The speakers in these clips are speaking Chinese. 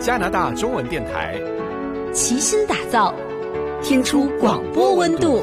加拿大中文电台， 齐心打造，听出广播温度。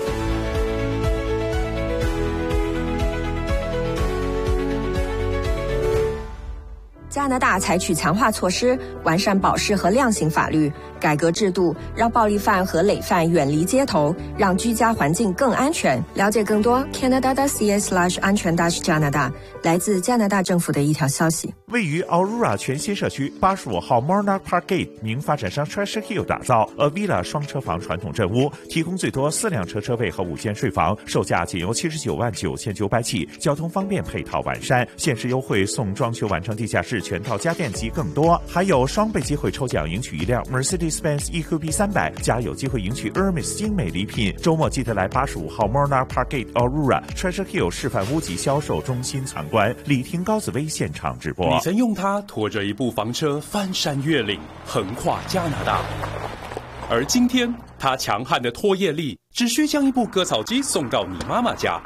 加拿大采取强化措施，完善保释和量刑法律，改革制度，让暴力犯和累犯远离街头，让居家环境更安全。了解更多 Canada.ca/ 安全加拿大，来自加拿大政府的一条消息。 位于 Aurora 全新社区85号 Monarch Park Gate 名发展商 Treasure Hill 打造 Avila 双车房传统镇屋，提供最多4辆车位和5间睡房，售价仅由799900起，交通方便，配套完善，限时优惠送装修完成地下室全套家电及更多，还有双倍机会抽奖赢取一辆 Mercedes-Benz EQB 300，加有机会赢取 Hermes 精美礼品。周末记得来85号 Monarch Park Gate Aurora Treasure Hill 示范屋及销售中心参观，李婷高紫薇现场直播。 你曾用它拖着一部房车翻山越岭，横跨加拿大，而今天它强悍的拖曳力只需将一部割草机送到你妈妈家。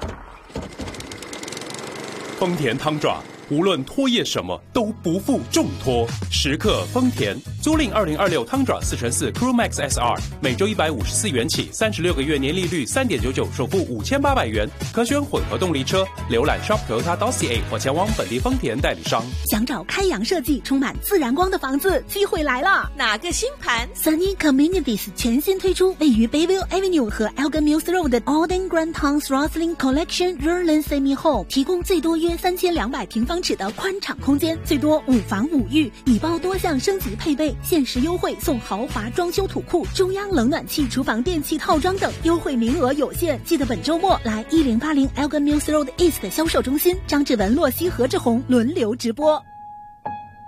丰田汤爪无论拖曳什么都不负重托，时刻丰田。租赁2026汤爪4x4 Crewmax SR， 每周154元起，36个月年利率3.99%，首付5800元，可选混合动力车。浏览 shop.toyota.ca 或前往本地丰田代理商。 想找开阳设计、充满自然光的房子，机会来了！ 哪个新盘 ？Sunny Communities 全新推出位于 Bayville Avenue 和 Elgin Mills Road 的 Alden Grand Towns Rosslyn Collection Rural Semi Home， 提供最多约3200平方尺的宽敞空间，最多5房5浴，已包多项升级配备，限时优惠送豪华装修土库、中央冷暖气、厨房电器套装等，优惠名额有限，记得本周末来1080 Elgin Mills Road East 销售中心，张志文、洛西、何志宏轮流直播。